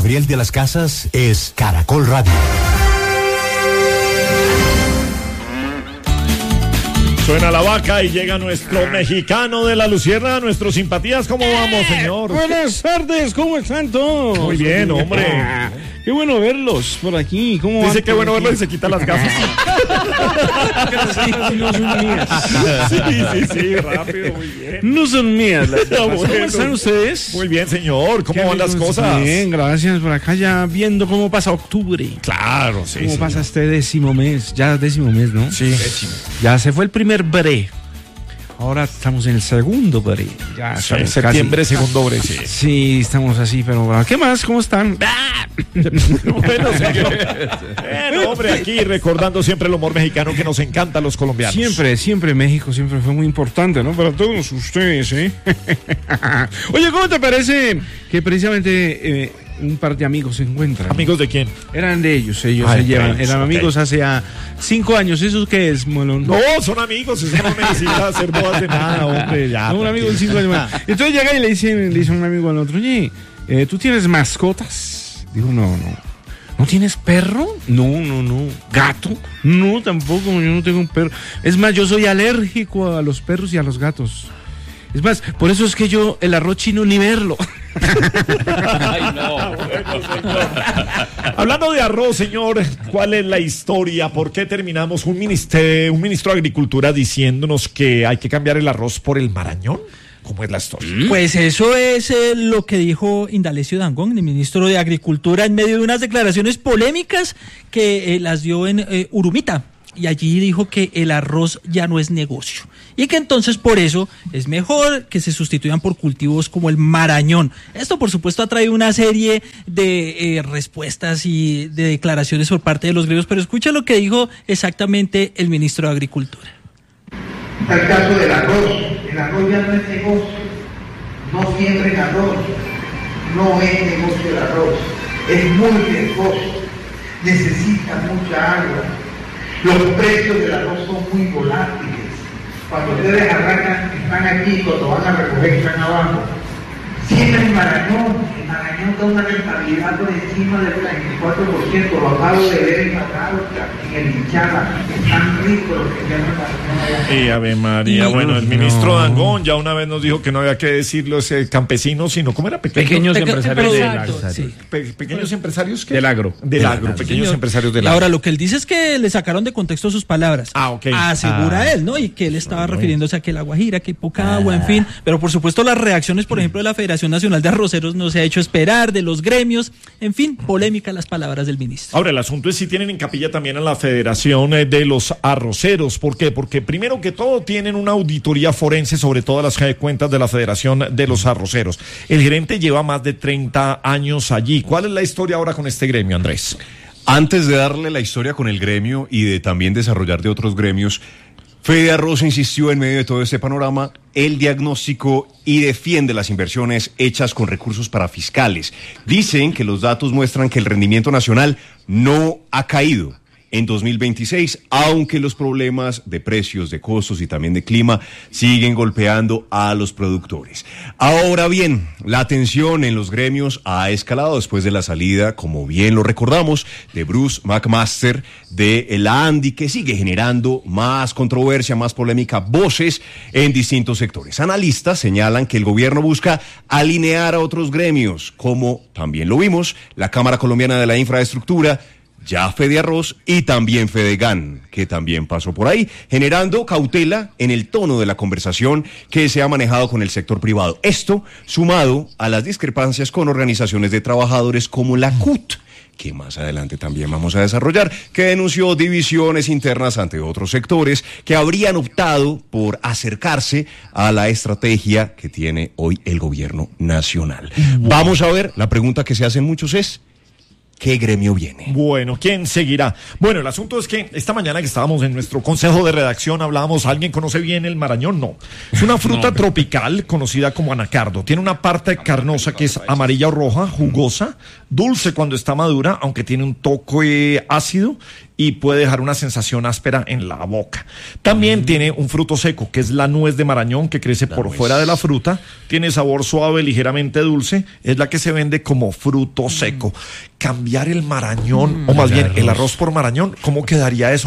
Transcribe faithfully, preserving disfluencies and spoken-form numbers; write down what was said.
Gabriel de las Casas es Caracol Radio. Suena la vaca y llega nuestro mexicano de la Lucierna, nuestros simpatías. ¿Cómo vamos, señor? Buenas tardes, ¿cómo están todos? Muy bien, hombre. Qué bueno verlos por aquí. ¿Cómo Dice qué bueno verlos y se quita las gafas. No son mías. Sí, sí, sí, rápido, muy bien. No son mías las gafas. Bueno. ¿Cómo están ustedes? Muy bien, señor. ¿Cómo Qué van las amigos, cosas? Bien, gracias. Por acá ya viendo cómo pasa octubre. Claro, sí. ¿Cómo señor. pasa este décimo mes? Ya décimo mes, ¿no? Sí. Décimo. Ya se fue el primer bre. Ahora estamos en el segundo bre. Ya Sí, estamos septiembre, casi. segundo bre, sí. Sí, estamos así, pero ¿qué más? ¿Cómo están? Bueno, señor. Bueno, hombre, aquí recordando siempre el humor mexicano que nos encanta a los colombianos. Siempre, siempre México siempre fue muy importante, ¿no? Para todos ustedes, ¿eh? Oye, ¿cómo te parece que precisamente eh, un par de amigos se encuentran? ¿Amigos de quién? Eran de ellos, ellos Ah, se llevan, entre ellos, eran ok. amigos hace ah, cinco años. ¿Eso qué es, Molón? No, son amigos, eso no necesita hacer bodas de nada, hombre, ya. No, un amigo de cinco años más. Entonces llega y le dice, le dice un amigo al otro, oye, eh, ¿tú tienes mascotas? Digo, no, no. ¿No tienes perro? No, no, no. ¿Gato? No, tampoco, yo no tengo un perro. Es más, yo soy alérgico a los perros y a los gatos. Es más, por eso es que yo el arroz chino ni verlo. Ay, no. Hablando de arroz, señor, ¿cuál es la historia? ¿Por qué terminamos un ministerio, un ministro de Agricultura diciéndonos que hay que cambiar el arroz por el marañón? ¿Cómo es la historia? Pues eso es eh, lo que dijo Indalecio Dangond, el ministro de Agricultura, en medio de unas declaraciones polémicas que eh, las dio en eh, Urumita. Y allí dijo que el arroz ya no es negocio y que entonces por eso es mejor que se sustituyan por cultivos como el marañón. Esto por supuesto ha traído una serie de eh, respuestas y de declaraciones por parte de los gremios, pero escucha lo que dijo exactamente el ministro de Agricultura. Está el caso del arroz. El arroz ya no es negocio. No siembren arroz. No es negocio el arroz. Es muy riesgoso. Necesita mucha agua. Los precios del arroz son muy volátiles. Cuando ustedes arrancan, están aquí, cuando van a recoger, están abajo. Siempre el marañón, el marañón da una rentabilidad por encima del treinta y cuatro por ciento. Lo acabo de ver en Patauca, en el Hinchada. Están ricos los que llaman marañón. Y Ave María, bueno, el ministro Dangond ya una vez nos dijo que no había que decirlo ese campesinos, sino ¿cómo era? Pequeños, Pequeños Peque- empresarios del Exacto, agro. sí. pe- pequeños empresarios ¿qué? Del agro. Del agro, pequeños Señor. empresarios del Y agro. ahora lo que él dice es que le sacaron de contexto sus palabras. Ah, ok. Asegura Ah. él, ¿no? Y que él estaba refiriéndose a que la Guajira, que hay poca agua, en fin. Pero por supuesto las reacciones, por ejemplo, de la Federación Nacional de Arroceros no se ha hecho esperar, de los gremios. En fin, polémica las palabras del ministro. Ahora, el asunto es si tienen en capilla también a la Federación eh, de los Arroceros. ¿Por qué? Porque primero que todo tienen una auditoría forense sobre todas las eh, cuentas de la Federación de los Arroceros. El gerente lleva más de treinta años allí. ¿Cuál es la historia ahora con este gremio, Andrés? Antes de darle la historia con el gremio y de también desarrollar de otros gremios, Fede Arroz insistió en medio de todo este panorama el diagnóstico y defiende las inversiones hechas con recursos parafiscales. Dicen que los datos muestran que el rendimiento nacional no ha caído en dos mil veintiséis, aunque los problemas de precios, de costos y también de clima siguen golpeando a los productores. Ahora bien, la tensión en los gremios ha escalado después de la salida, como bien lo recordamos, de Bruce McMaster de el ANDI, que sigue generando más controversia, más polémica, voces en distintos sectores. Analistas señalan que el gobierno busca alinear a otros gremios, como también lo vimos, la Cámara Colombiana de la Infraestructura, ya Fede Arroz y también Fedegan, que también pasó por ahí, generando cautela en el tono de la conversación que se ha manejado con el sector privado. Esto sumado a las discrepancias con organizaciones de trabajadores como la C U T, que más adelante también vamos a desarrollar, que denunció divisiones internas ante otros sectores que habrían optado por acercarse a la estrategia que tiene hoy el gobierno nacional. Vamos a ver, la pregunta que se hacen muchos es: ¿Qué gremio viene? Bueno, ¿quién seguirá? Bueno, el asunto es que esta mañana que estábamos en nuestro consejo de redacción hablábamos, ¿alguien conoce bien el marañón? No. Es una fruta no, tropical conocida como anacardo. Tiene una parte carnosa que es amarilla o roja, jugosa, dulce cuando está madura, aunque tiene un toque ácido y puede dejar una sensación áspera en la boca. También mm. tiene un fruto seco, que es la nuez de marañón, que crece la por nuez. fuera de la fruta. Tiene sabor suave, ligeramente dulce. Es la que se vende como fruto seco. Cambiar el marañón, mm. o más bien el arroz por marañón, ¿cómo quedaría eso?